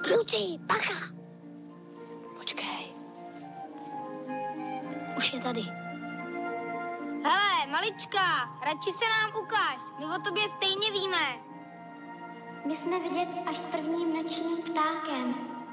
Kluci, bacha! Počkej. Už je tady. Hele, malička, radši se nám ukáž. My o tobě stejně víme. My jsme vidět až s prvním nočním ptákem.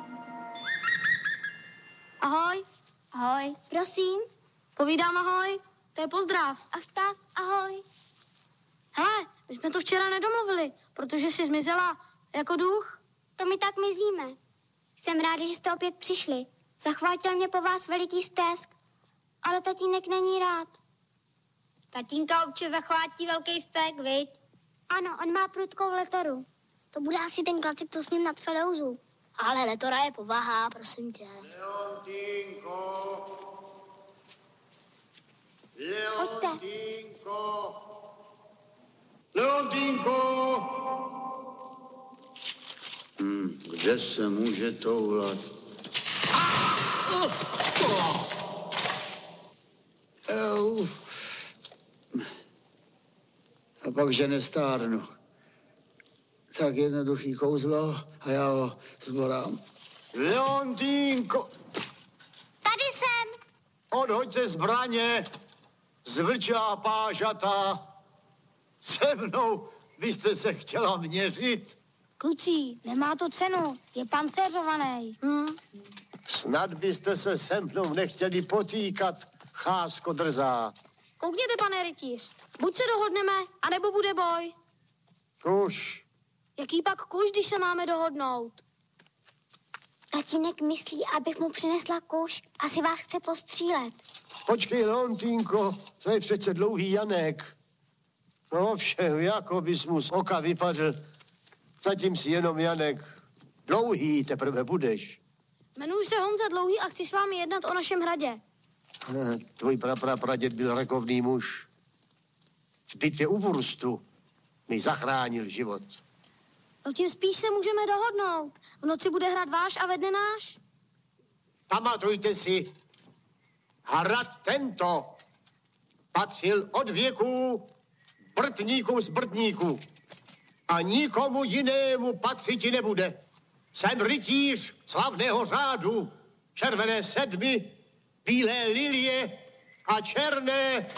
Ahoj. Ahoj. Prosím? Povídám ahoj. To je pozdrav. Ach tak, ahoj. Hele, my jsme to včera nedomluvili, protože jsi zmizela jako duch. To my tak mizíme. Jsem ráda, že jste opět přišli. Zachvátil mě po vás veliký stesk, ale tatínek není rád. Tatínka občas zachvátí velký stek, viď? Ano, on má prudkou letoru. To bude asi ten klacek, co s ním natřel douzu. Ale letora je povaha, prosím tě. Leontínko! Kde se může toulat? A pak, že nestárnu. Tak jednoduchý kouzlo a já ho zborám. Leontínko! Tady jsem! Odhoďte zbraně, zvlčá pážata. Se mnou byste se chtěla měřit? Kluci, nemá to cenu, je pancéřovaný. Snad byste se se mnou nechtěli potýkat, chásko drzá. Koukněte, pane rytíř, buď se dohodneme, anebo bude boj. Kuš. Jaký pak kuš, když se máme dohodnout? Tatínek myslí, abych mu přinesla kuš. Asi vás chce postřílet. Počkej, Leontínko, to je přece dlouhý Janek. No ovšem, jako bys mu z oka vypadl. Zatím si jenom Janek. Dlouhý teprve budeš. Jmenuji se Honza Dlouhý a chci s vámi jednat o našem hradě. Tvůj praděd byl rakovný muž. V bitvě u Wurstu mi zachránil život. No tím spíš se můžeme dohodnout. V noci bude hrát váš a ve dne náš. Pamatujte si, hrad tento patřil od věků Brtníkům z Brtníků a nikomu jinému patřiti nebude. Jsem rytíř slavného řádu, červené sedmy, bílé lilie a černé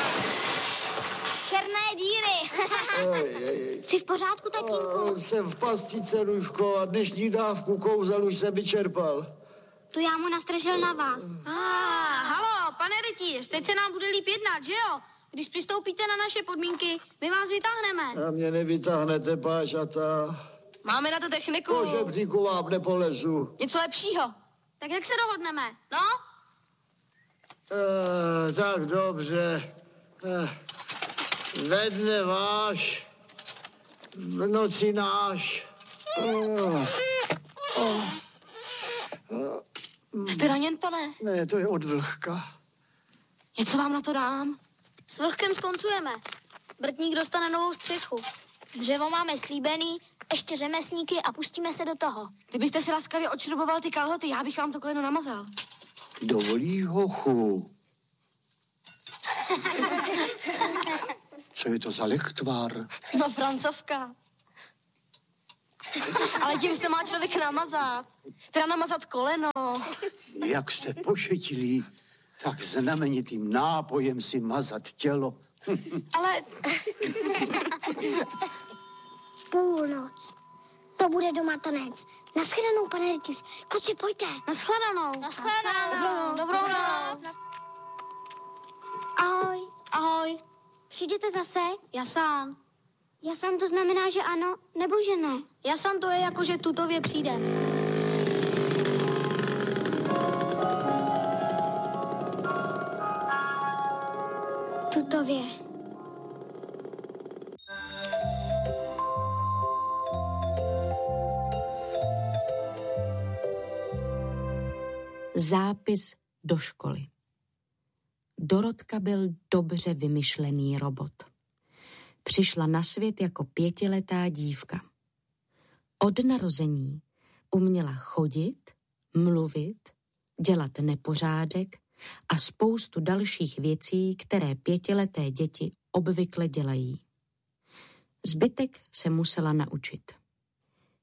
díry. Jsi v pořádku, tatínku? Jsem v pastice, Ruško, a dnešní dávku kouzel už jsem vyčerpal. Tu já mu nastražil na vás. Halo, pane rytíř, teď se nám bude líp jednat, že jo? Když přistoupíte na naše podmínky, my vás vytáhneme. A mě nevytáhnete, pážata. Máme na to techniku. Po žebříku vám nepolezu. Něco lepšího. Tak jak se dohodneme, no? Tak dobře. Ve dne váš, v noci náš. Jste raněn, pane? Ne, to je od vlhka. Něco vám na to dám? S vlhkem skoncujeme. Brtník dostane novou střechu. Dřevo máme slíbený, ještě řemesníky a pustíme se do toho. Kdybyste si laskavě odšroboval ty kalhoty, já bych vám to koleno namazal. Dovolíš, hochu? Co je to za lechtvar? No, Francovka. Ale tím se má člověk namazat. Teda namazat koleno. Jak jste pošetilí, tak znamenitým nápojem si mazat tělo. Ale Půlnoc. To bude doma tanec. Naschledanou, pane rytíř. Kluci, pojďte. Naschledanou. Dobrou noc. Ahoj. Ahoj. Přijdete zase? Jasán. Jasan to znamená, že ano, nebo že ne? Jasan to je jako, že tutově přijde. Tutově. Zápis do školy. Dorotka byl dobře vymyšlený robot. Přišla na svět jako 5letá dívka. Od narození uměla chodit, mluvit, dělat nepořádek a spoustu dalších věcí, které 5leté děti obvykle dělají. Zbytek se musela naučit.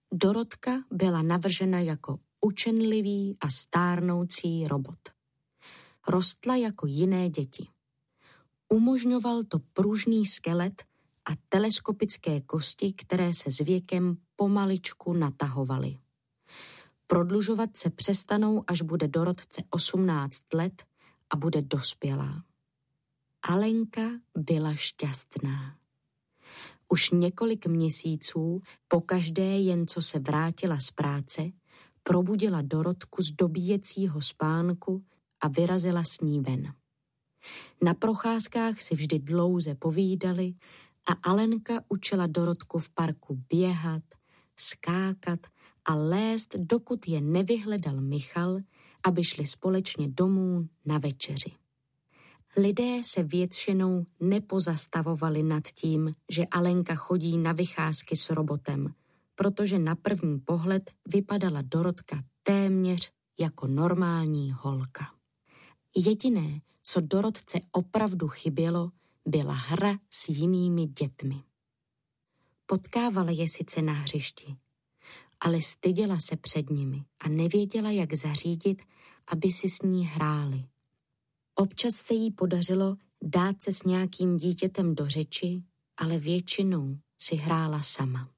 Dorotka byla navržena jako učenlivý a stárnoucí robot. Rostla jako jiné děti. Umožňoval to pružný skelet a teleskopické kosti, které se s věkem pomaličku natahovaly. Prodlužovat se přestanou, až bude Dorotce 18 let a bude dospělá. Alenka byla šťastná. Už několik měsíců, pokaždé jen co se vrátila z práce, probudila Dorotku z dobíjecího spánku a vyrazila s ní ven. Na procházkách si vždy dlouze povídali a Alenka učila Dorotku v parku běhat, skákat a lézt, dokud je nevyhledal Michal, aby šli společně domů na večeři. Lidé se většinou nepozastavovali nad tím, že Alenka chodí na vycházky s robotem, protože na první pohled vypadala Dorotka téměř jako normální holka. Jediné, co Dorotce opravdu chybělo, byla hra s jinými dětmi. Potkávala je sice na hřišti, ale styděla se před nimi a nevěděla, jak zařídit, aby si s ní hráli. Občas se jí podařilo dát se s nějakým dítětem do řeči, ale většinou si hrála sama.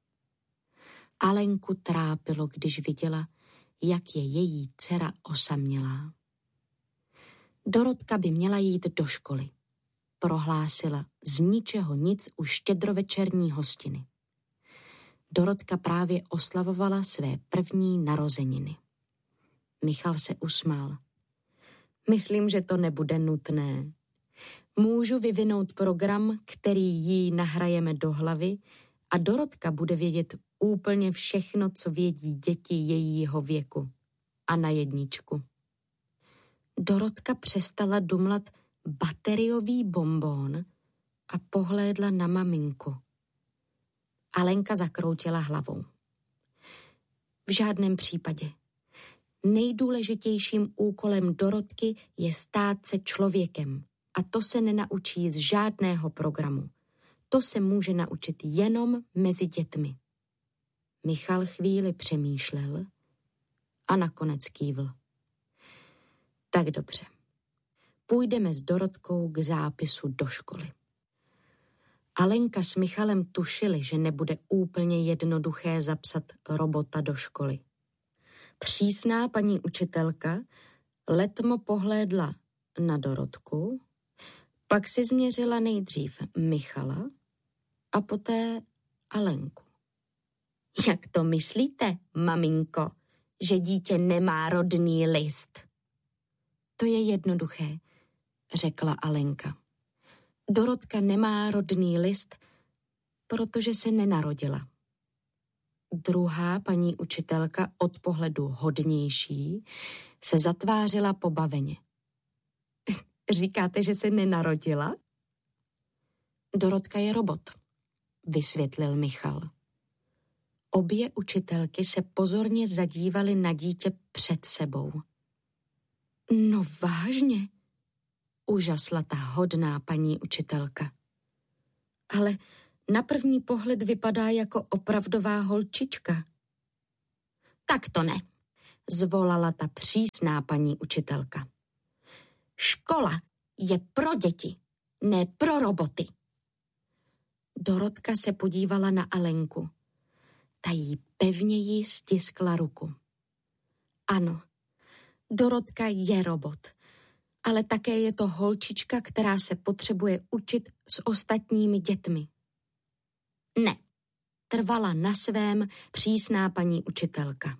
Alenku trápilo, když viděla, jak je její dcera osamělá. Dorotka by měla jít do školy, prohlásila z ničeho nic u štědrovečerní hostiny. Dorotka právě oslavovala své první narozeniny. Michal se usmál. Myslím, že to nebude nutné. Můžu vyvinout program, který jí nahrajeme do hlavy a Dorotka bude vědět úplně všechno, co vědí děti jejího věku. A na jedničku. Dorotka přestala dumlat bateriový bonbon a pohlédla na maminku. Alenka zakroutila hlavou. V žádném případě. Nejdůležitějším úkolem Dorotky je stát se člověkem a to se nenaučí z žádného programu. To se může naučit jenom mezi dětmi. Michal chvíli přemýšlel a nakonec kývl. Tak dobře. Půjdeme s Dorotkou k zápisu do školy. Alenka s Michalem tušili, že nebude úplně jednoduché zapsat robota do školy. Přísná paní učitelka letmo pohlédla na Dorotku, pak si změřila nejdřív Michala a poté Alenku. Jak to myslíte, maminko, že dítě nemá rodný list? To je jednoduché, řekla Alenka. Dorotka nemá rodný list, protože se nenarodila. Druhá paní učitelka, od pohledu hodnější, se zatvářila pobaveně. Říkáte, že se nenarodila? Dorotka je robot, vysvětlil Michal. Obě učitelky se pozorně zadívaly na dítě před sebou. No vážně, úžasla ta hodná paní učitelka. Ale na první pohled vypadá jako opravdová holčička. Tak to ne, zvolala ta přísná paní učitelka. Škola je pro děti, ne pro roboty. Dorotka se podívala na Alenku. Ta jí pevněji stiskla ruku. Ano, Dorotka je robot, ale také je to holčička, která se potřebuje učit s ostatními dětmi. Ne, trvala na svém přísná paní učitelka.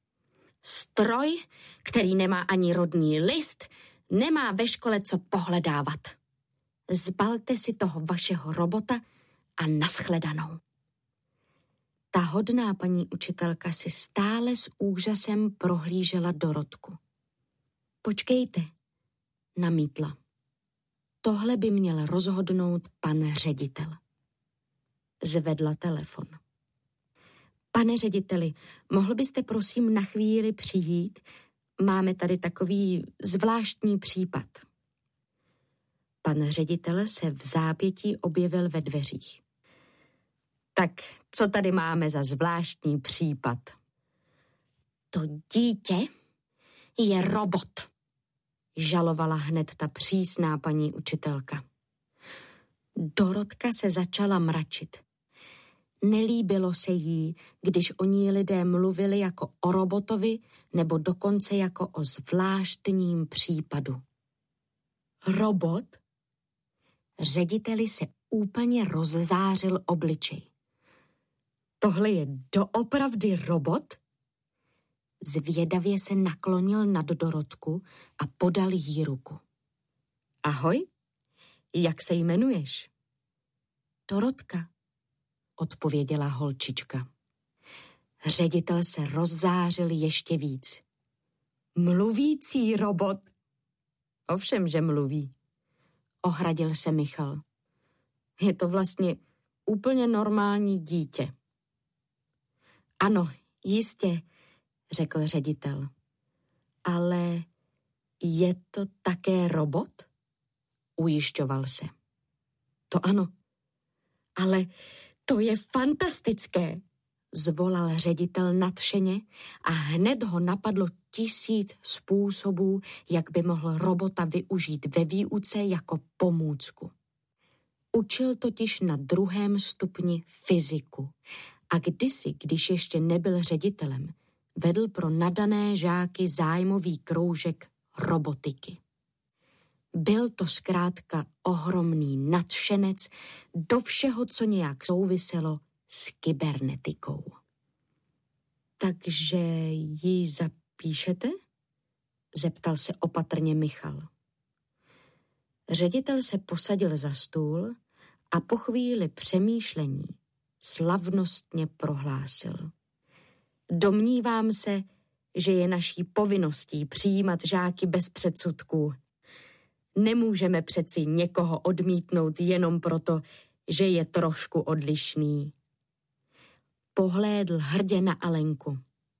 Stroj, který nemá ani rodný list, nemá ve škole co pohledávat. Zbalte si toho vašeho robota a nashledanou. Ta hodná paní učitelka si stále s úžasem prohlížela Dorotku. Počkejte, namítla. Tohle by měl rozhodnout pan ředitel. Zvedla telefon. Pane řediteli, mohl byste prosím na chvíli přijít? Máme tady takový zvláštní případ. Pan ředitel se v zápětí objevil ve dveřích. Tak co tady máme za zvláštní případ? To dítě je robot, žalovala hned ta přísná paní učitelka. Dorotka se začala mračit. Nelíbilo se jí, když o ní lidé mluvili jako o robotovi nebo dokonce jako o zvláštním případu. Robot? Řediteli se úplně rozzářil obličej. Tohle je doopravdy robot? Zvědavě se naklonil nad Dorotku a podal jí ruku. Ahoj, jak se jmenuješ? Dorotka, odpověděla holčička. Ředitel se rozzářil ještě víc. Mluvící robot? Ovšem, že mluví, ohradil se Michal. Je to vlastně úplně normální dítě. Ano, jistě, řekl ředitel. Ale je to také robot? Ujišťoval se. To ano. Ale to je fantastické, zvolal ředitel nadšeně a hned ho napadlo 1000 způsobů, jak by mohl robota využít ve výuce jako pomůcku. Učil totiž na 2. stupni fyziku a kdysi, když ještě nebyl ředitelem, vedl pro nadané žáky zájmový kroužek robotiky. Byl to zkrátka ohromný nadšenec do všeho, co nějak souviselo s kybernetikou. Takže ji zapíšete? Zeptal se opatrně Michal. Ředitel se posadil za stůl a po chvíli přemýšlení slavnostně prohlásil. Domnívám se, že je naší povinností přijímat žáky bez předsudků. Nemůžeme přeci někoho odmítnout jenom proto, že je trošku odlišný. Pohlédl hrdě na Alenku.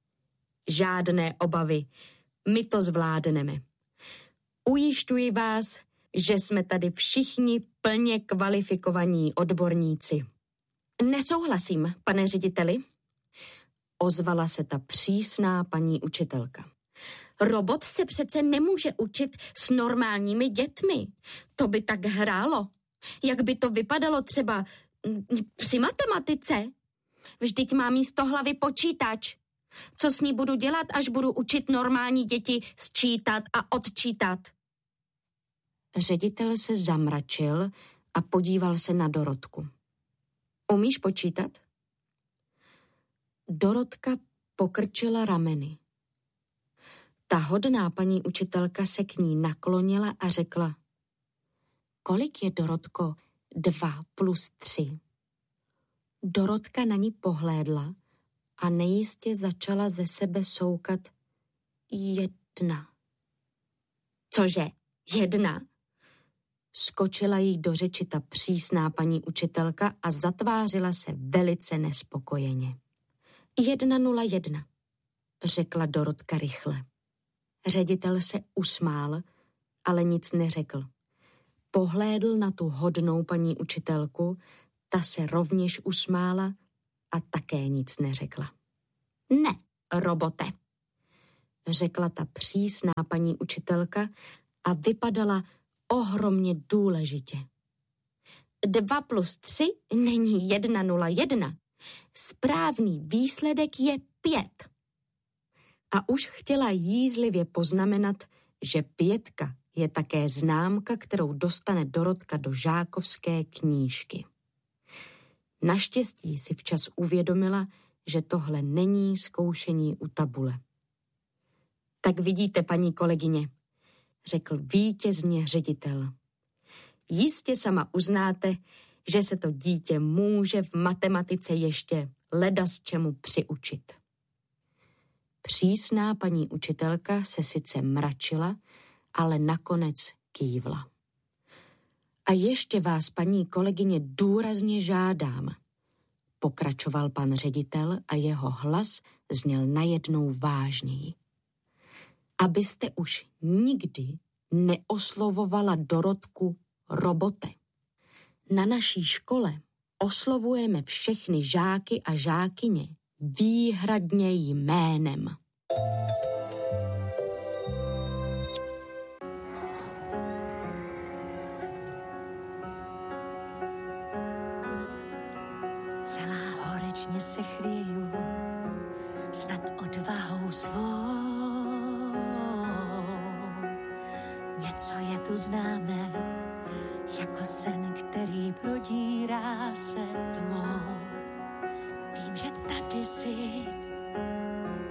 Žádné obavy, my to zvládneme. Ujišťuji vás, že jsme tady všichni plně kvalifikovaní odborníci. Nesouhlasím, pane řediteli, ozvala se ta přísná paní učitelka. Robot se přece nemůže učit s normálními dětmi. To by tak hrálo. Jak by to vypadalo třeba při matematice? Vždyť má místo hlavy počítač. Co s ní budu dělat, až budu učit normální děti sčítat a odčítat? Ředitel se zamračil a podíval se na Dorotku. Umíš počítat? Dorotka pokrčila rameny. Ta hodná paní učitelka se k ní naklonila a řekla: Kolik je, Dorotko, 2 + 3? Dorotka na ní pohlédla a nejistě začala ze sebe soukat 1. Cože, 1? Skočila jí do řeči ta přísná paní učitelka a zatvářila se velice nespokojeně. 101, řekla Dorotka rychle. Ředitel se usmál, ale nic neřekl. Pohlédl na tu hodnou paní učitelku, ta se rovněž usmála a také nic neřekla. Ne, robote, řekla ta přísná paní učitelka a vypadala ohromně důležitě. 2 + 3 není 101. Správný výsledek je 5. A už chtěla jízlivě poznamenat, že 5 je také známka, kterou dostane Dorotka do žákovské knížky. Naštěstí si včas uvědomila, že tohle není zkoušení u tabule. Tak vidíte, paní kolegyně, řekl vítězně ředitel. Jistě sama uznáte, že se to dítě může v matematice ještě ledasčemu přiučit. Přísná paní učitelka se sice mračila, ale nakonec kývla. A ještě vás, paní kolegyně, důrazně žádám, pokračoval pan ředitel a jeho hlas zněl najednou vážněji. Abyste už nikdy neoslovovala Dorotku robote. Na naší škole oslovujeme všechny žáky a žákyně výhradně jménem. Celá horečně se chvěju, snad odvahou svou. Něco je tu známé, jako sen, který prodírá se tmou. Vím, že tady jsi,